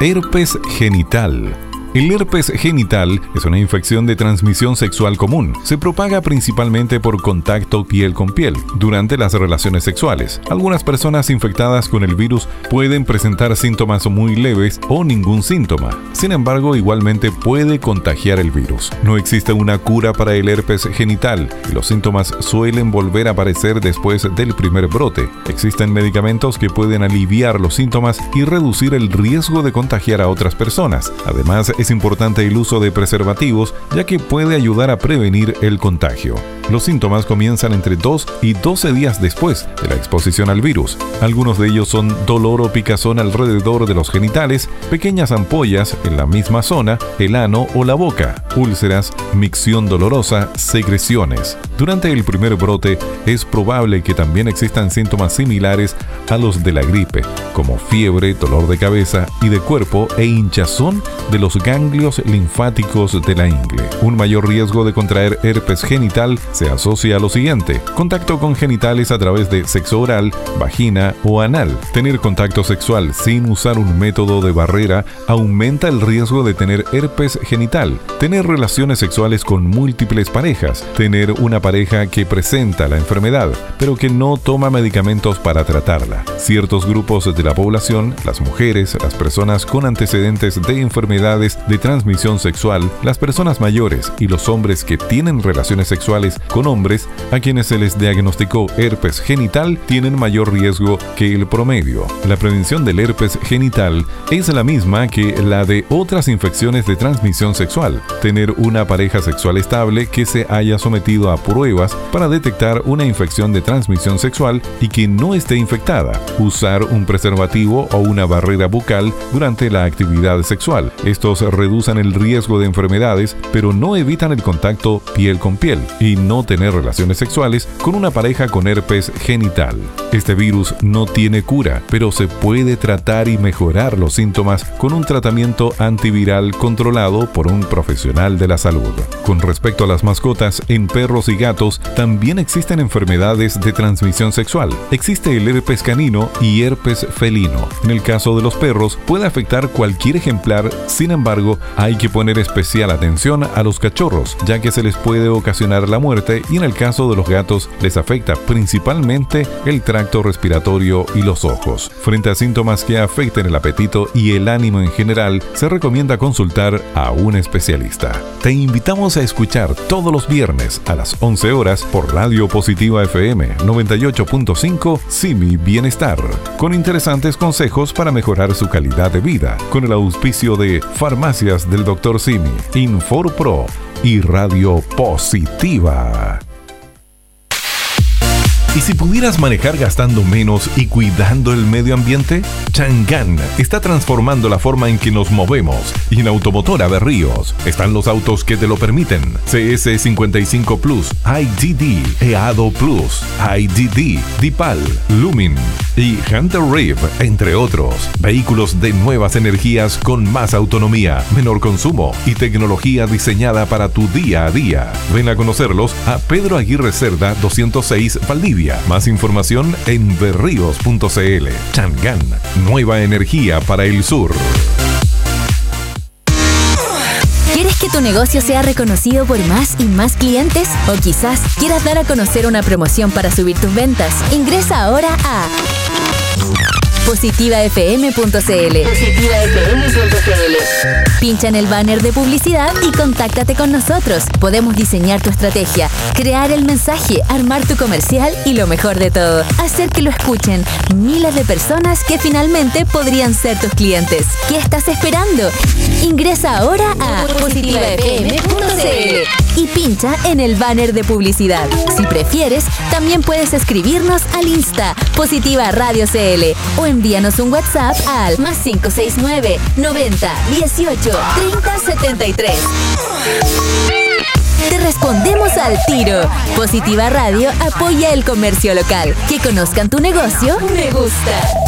Herpes genital. El herpes genital es una infección de transmisión sexual común. Se propaga principalmente por contacto piel con piel durante las relaciones sexuales. Algunas personas infectadas con el virus pueden presentar síntomas muy leves o ningún síntoma. Sin embargo, igualmente puede contagiar el virus. No existe una cura para el herpes genital y los síntomas suelen volver a aparecer después del primer brote. Existen medicamentos que pueden aliviar los síntomas y reducir el riesgo de contagiar a otras personas. Además, es importante el uso de preservativos, ya que puede ayudar a prevenir el contagio. Los síntomas comienzan entre 2 y 12 días después de la exposición al virus. Algunos de ellos son dolor o picazón alrededor de los genitales, pequeñas ampollas en la misma zona, el ano o la boca, úlceras, micción dolorosa, secreciones. Durante el primer brote es probable que también existan síntomas similares a los de la gripe, como fiebre, dolor de cabeza y de cuerpo e hinchazón de los ganglios linfáticos de la ingle. Un mayor riesgo de contraer herpes genital se asocia a lo siguiente: contacto con genitales a través de sexo oral, vagina o anal. Tener contacto sexual sin usar un método de barrera aumenta el riesgo de tener herpes genital. Tener relaciones sexuales con múltiples parejas. Tener una pareja que presenta la enfermedad, pero que no toma medicamentos para tratarla. Ciertos grupos de la población, las mujeres, las personas con antecedentes de enfermedades de transmisión sexual, las personas mayores y los hombres que tienen relaciones sexuales con hombres a quienes se les diagnosticó herpes genital tienen mayor riesgo que el promedio. La prevención del herpes genital es la misma que la de otras infecciones de transmisión sexual. Tener una pareja sexual estable que se haya sometido a pruebas para detectar una infección de transmisión sexual y que no esté infectada. Usar un preservativo o una barrera bucal durante la actividad sexual. Estos reducen el riesgo de enfermedades, pero no evitan el contacto piel con piel. Y no tener relaciones sexuales con una pareja con herpes genital. Este virus no tiene cura, pero se puede tratar y mejorar los síntomas con un tratamiento antiviral controlado por un profesional de la salud. Con respecto a las mascotas, en perros y gatos también existen enfermedades de transmisión sexual. Existe el herpes canino y herpes felino. En el caso de los perros, puede afectar cualquier ejemplar, sin embargo, hay que poner especial atención a los cachorros, ya que se les puede ocasionar la muerte, y en el caso de los gatos les afecta principalmente el tracto respiratorio y los ojos. Frente a síntomas que afecten el apetito y el ánimo en general, se recomienda consultar a un especialista. Te invitamos a escuchar todos los viernes a las 11 horas por Radio Positiva FM 98.5 Simi Bienestar, con interesantes consejos para mejorar su calidad de vida, con el auspicio de Farmacias del Dr. Simi, InforPro y Radio Positiva. ¿Y si pudieras manejar gastando menos y cuidando el medio ambiente? Chang'an está transformando la forma en que nos movemos, y en Automotora Berríos están los autos que te lo permiten. CS55 Plus, IDD, EADO Plus, IDD, Dipal, Lumin y Hunter Reef, entre otros. Vehículos de nuevas energías con más autonomía, menor consumo y tecnología diseñada para tu día a día. Ven a conocerlos a Pedro Aguirre Cerda 206 Valdivia. Más información en berríos.cl. Chang'an, nueva energía para el sur. ¿Quieres que tu negocio sea reconocido por más y más clientes? ¿O quizás quieras dar a conocer una promoción para subir tus ventas? Ingresa ahora a positivafm.cl. Pincha en el banner de publicidad y contáctate con nosotros. Podemos diseñar tu estrategia, crear el mensaje, armar tu comercial y lo mejor de todo, hacer que lo escuchen miles de personas que finalmente podrían ser tus clientes. ¿Qué estás esperando? Ingresa ahora a positivafm.cl y pincha en el banner de publicidad. Si prefieres, también puedes escribirnos al Insta Positiva Radio CL o envíanos un WhatsApp al +569 90 18 30 73. Te respondemos al tiro. Positiva Radio apoya el comercio local. Que conozcan tu negocio, me gusta.